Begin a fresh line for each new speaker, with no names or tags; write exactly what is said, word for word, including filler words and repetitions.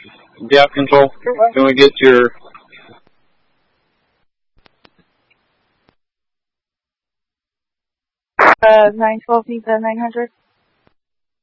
Gap control, can we get your...
Uh, nine twelve needs a nine hundred.